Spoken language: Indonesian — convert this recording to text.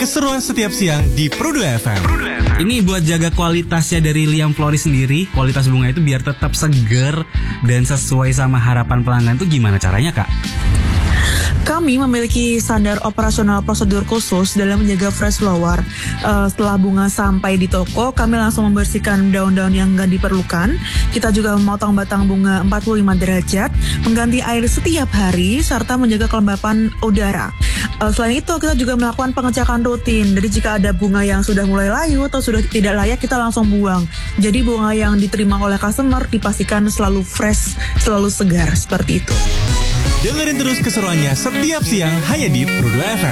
keseruan setiap siang di Pro2 FM. Ini buat jaga kualitasnya dari Liam Flori sendiri, kualitas bunga itu biar tetap seger dan sesuai sama harapan pelanggan tuh gimana caranya, Kak? Kami memiliki standar operasional prosedur khusus dalam menjaga fresh flower. Setelah bunga sampai di toko, kami langsung membersihkan daun-daun yang nggak diperlukan. Kita juga memotong batang bunga 45 derajat, mengganti air setiap hari, serta menjaga kelembapan udara. Selain itu, kita juga melakukan pengecekan rutin. Jadi jika ada bunga yang sudah mulai layu atau sudah tidak layak, kita langsung buang. Jadi bunga yang diterima oleh customer dipastikan selalu fresh, selalu segar, seperti itu. Dengerin terus keseruannya setiap siang hanya di Pro2 FM.